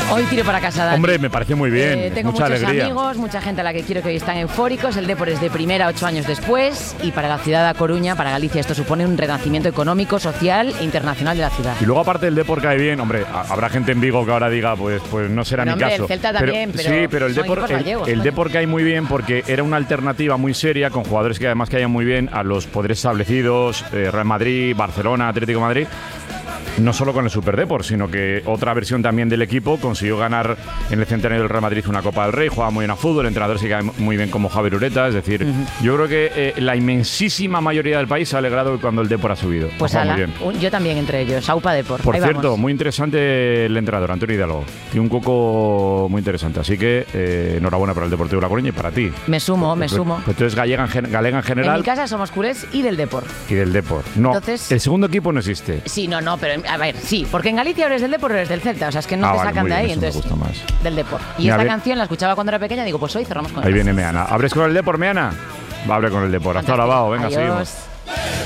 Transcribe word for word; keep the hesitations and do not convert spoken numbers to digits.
Hoy tiro para casa, Dani. Hombre, me parece muy bien. Eh, tengo mucha muchos alegría. amigos, mucha gente a la que quiero que hoy están eufóricos. El Depor es de primera ocho años después. Y para la ciudad de A Coruña, para Galicia, esto supone un renacimiento económico, social e internacional de la ciudad. Y luego, aparte, el Depor cae bien. Hombre, a- habrá gente en Vigo que ahora diga, pues, pues no será Bueno, mi hombre, caso. el Celta también, pero sí, pero el son Depor, equipos el, gallegos, el coño. Depor cae muy bien porque era una alternativa muy seria con jugadores que además caían muy bien a los poderes establecidos, eh, Real Madrid, Barcelona, Atlético de Madrid. No solo con el Super Depor, sino que otra versión también del equipo consiguió ganar en el centenario del Real Madrid una Copa del Rey, juega muy bien a fútbol, el entrenador se cae muy bien como Javier Ureta, es decir, uh-huh. yo creo que eh, la inmensísima mayoría del país se ha alegrado cuando el Depor ha subido. Pues ala, muy bien. Un, yo también entre ellos, Aupa Depor. Por Ahí cierto, vamos. Muy interesante el entrenador, Antonio Hidalgo, tiene un coco muy interesante, así que eh, enhorabuena para el Deportivo de La Coruña y para ti. Me sumo, me pues, sumo. Pues entonces gallega en, galega en general. En mi casa somos culés y del Depor. Y del Depor. No, entonces, el segundo equipo no existe. Sí, no, no, pero a ver, sí, porque en Galicia eres del Depor o eres del Celta, o sea, es que no ah, te vale, sacan de ahí, bien, entonces me gusta más. Del Depor. Y Mira, esta ve... canción la escuchaba cuando era pequeña, digo, pues hoy cerramos con Ahí el viene Meana. ¿Abres con el Depor, Meana? Va a abrir con el Depor. Hasta ahora, Bao. Venga, Adiós. seguimos.